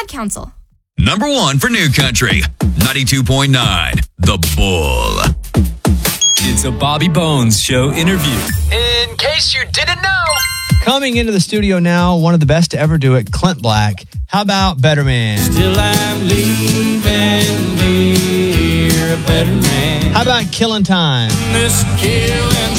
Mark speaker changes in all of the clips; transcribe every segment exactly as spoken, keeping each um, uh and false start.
Speaker 1: Ad Council.
Speaker 2: Number one for New Country, ninety-two point nine, The Bull.
Speaker 3: It's a Bobby Bones Show interview.
Speaker 4: In case you didn't know.
Speaker 5: Coming into the studio now, one of the best to ever do it, Clint Black. How about Better Man?
Speaker 6: Still I'm leaving here a better man.
Speaker 5: How about Killing Time?
Speaker 6: This killing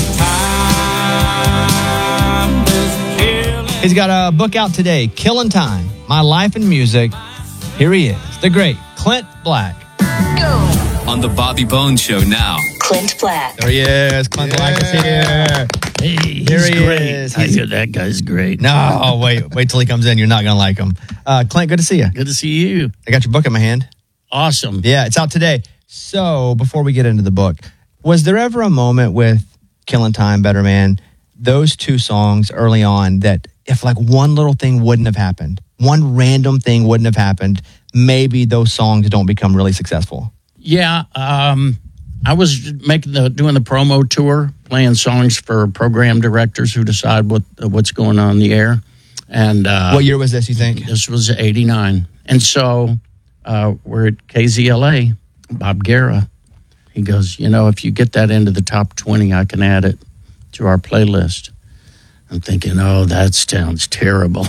Speaker 6: time. This killing.
Speaker 5: He's got a book out today, Killing Time, My Life in Music. Here he is, the great Clint Black.
Speaker 1: Go.
Speaker 3: On the Bobby Bones Show now.
Speaker 7: Clint Black.
Speaker 5: There he is. Clint
Speaker 8: Yeah.
Speaker 5: Black is here.
Speaker 8: Hey, he's
Speaker 5: Here he
Speaker 8: great.
Speaker 5: is.
Speaker 8: I
Speaker 5: He's-
Speaker 8: hear that guy's great.
Speaker 5: No, wait, wait till he comes in. You're not going to like him. Uh, Clint, good to see you.
Speaker 8: Good to see you.
Speaker 5: I got your book in my hand.
Speaker 8: Awesome.
Speaker 5: Yeah, it's out today. So before we get into the book, was there ever a moment with Killing Time, Better Man, those two songs early on that if like one little thing wouldn't have happened, one random thing wouldn't have happened, maybe those songs don't become really successful?
Speaker 8: Yeah, um, I was making the doing the promo tour, playing songs for program directors who decide what what's going on in the air. And uh,
Speaker 5: What year was this, you think?
Speaker 8: This was eighty-nine. And so uh, we're at K Z L A, Bob Guerra. He goes, you know, if you get that into the top twenty, I can add it to our playlist. I'm thinking, oh, that sounds terrible.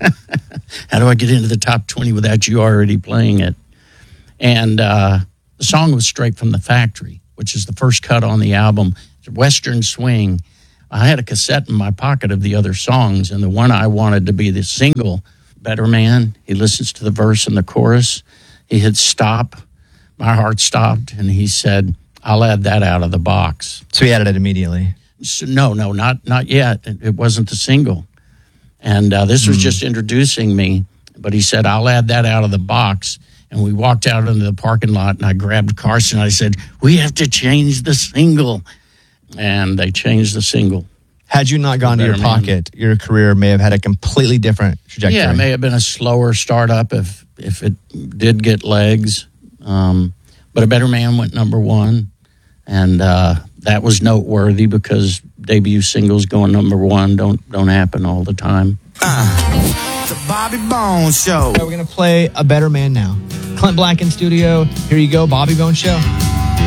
Speaker 8: How do I get into the top twenty without you already playing it? And uh, the song was straight from the factory, which is the first cut on the album, Western Swing. I had a cassette in my pocket of the other songs, and the one I wanted to be the single, Better Man, he listens to the verse and the chorus. He hit stop. My heart stopped, and he said, I'll add that out of the box.
Speaker 5: So he added it immediately.
Speaker 8: So, no, no, not not yet. It, it wasn't the single. And uh, this was
Speaker 5: Mm.
Speaker 8: just introducing me. But he said, I'll add that out of the box. And we walked out into the parking lot, and I grabbed Carson. I said, we have to change the single. And they changed the single.
Speaker 5: Had you not gone to your
Speaker 8: Better Man.
Speaker 5: pocket, your career may have had a completely different trajectory.
Speaker 8: Yeah, it may have been a slower startup if if it did get legs. Um, but A Better Man went number one. And uh, that was noteworthy because debut singles going number one don't don't happen all the time.
Speaker 4: The Bobby Bones Show.
Speaker 5: So we're going to play A Better Man now. Clint Black in studio. Here you go, Bobby Bones Show.